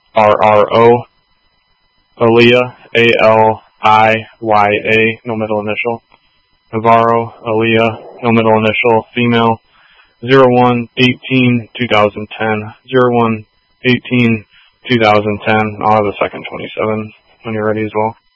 RRO, Aliyah, ALIYA, no middle initial. Navarro, Aliyah, no middle initial, female, 01/18/2010, 01/18/2010. I'll have the second 27 when you're ready as well.